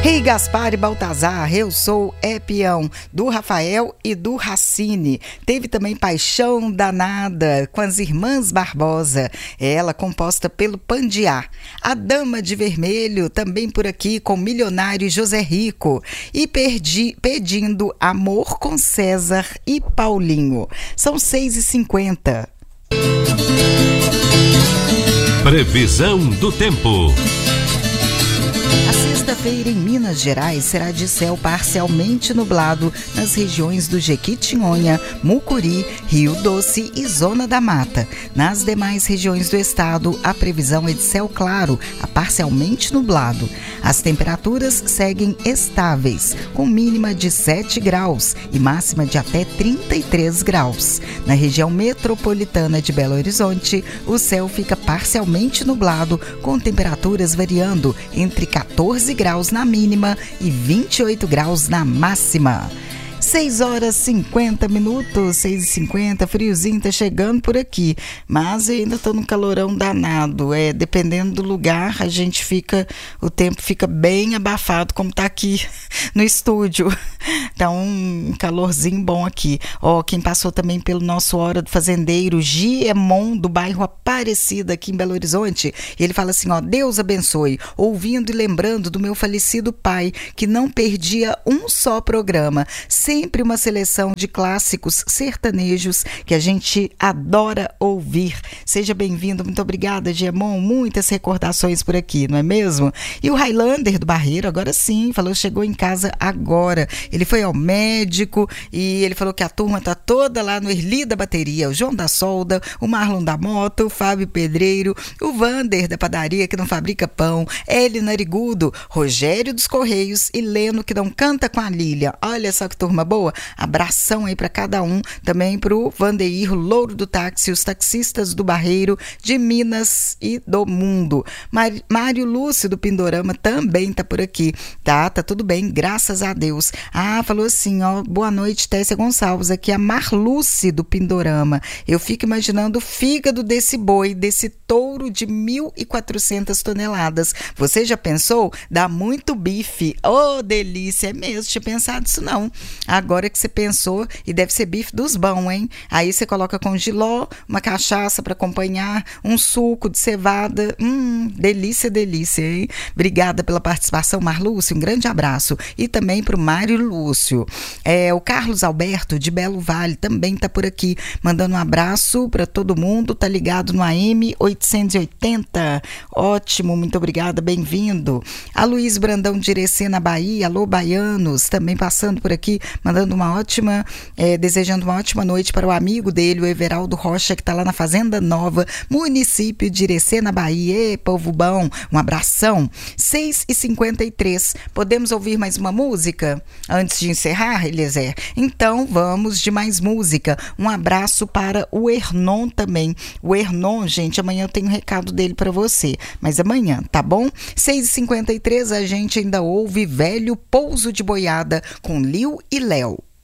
Rei Gaspar e Baltazar, Eu Sou é Peão, do Rafael e do Racine. Teve também Paixão Danada, com as Irmãs Barbosa, ela composta pelo Pandiá. A Dama de Vermelho, também por aqui, com Milionário e José Rico. E Pedindo Amor, com César e Paulinho. São 6h50. Previsão do tempo. A sexta-feira em Minas Gerais será de céu parcialmente nublado nas regiões do Jequitinhonha, Mucuri, Rio Doce e Zona da Mata. Nas demais regiões do estado, a previsão é de céu claro a parcialmente nublado. As temperaturas seguem estáveis, com mínima de 7 graus e máxima de até 33 graus. Na região metropolitana de Belo Horizonte, o céu fica parcialmente nublado, com temperaturas variando entre 14 graus na mínima e 28 graus na máxima. 6h50, 6h50, friozinho tá chegando por aqui, mas eu ainda tô num calorão danado, dependendo do lugar, o tempo fica bem abafado, como tá aqui no estúdio, tá um calorzinho bom aqui. Quem passou também pelo nosso Hora do Fazendeiro, Giemon, do bairro Aparecida, aqui em Belo Horizonte, e ele fala assim, Deus abençoe, ouvindo e lembrando do meu falecido pai, que não perdia um só programa, sempre uma seleção de clássicos sertanejos que a gente adora ouvir. Seja bem-vindo, muito obrigada, Giemon, muitas recordações por aqui, não é mesmo? E o Highlander do Barreiro, agora sim, falou, chegou em casa agora, ele foi ao médico e ele falou que a turma tá toda lá no Erli da Bateria, o João da Solda, o Marlon da Moto, o Fábio Pedreiro, o Vander da Padaria que não fabrica pão, Eli Narigudo, Rogério dos Correios e Leno que não canta com a Lília. Olha só que turma boa, abração aí para cada um, também pro Vandeir, Louro do Táxi, os taxistas do Barreiro, de Minas e do mundo. Mário Lúcio do Pindorama também tá por aqui, tá tudo bem, graças a Deus. Falou assim, boa noite, Tessia Gonçalves, aqui a Marluce do Pindorama, eu fico imaginando o fígado desse boi, desse touro de 1.400 toneladas, você já pensou? Dá muito bife, delícia, é mesmo, tinha pensado isso não. Agora que você pensou, e deve ser bife dos bons, hein? Aí você coloca com jiló, uma cachaça para acompanhar, um suco de cevada, delícia, delícia, hein? Obrigada pela participação, Marlúcio, um grande abraço. E também para o Mário Lúcio. O Carlos Alberto, de Belo Vale, também tá por aqui, mandando um abraço para todo mundo, tá ligado no AM 880. Ótimo, muito obrigada, bem-vindo. A Luiz Brandão de Irecê, na Bahia, alô, baianos, também passando por aqui, mandando desejando uma ótima noite para o amigo dele, o Everaldo Rocha, que está lá na Fazenda Nova, município de Irecê, na Bahia. Povo bom, um abração. 6h53, podemos ouvir mais uma música antes de encerrar, Eliezer? Então vamos de mais música. Um abraço para o Hernon também. O Hernon, gente, amanhã eu tenho um recado dele para você, mas amanhã, tá bom? 6h53, a gente ainda ouve Velho Pouso de Boiada com Liu e Léo.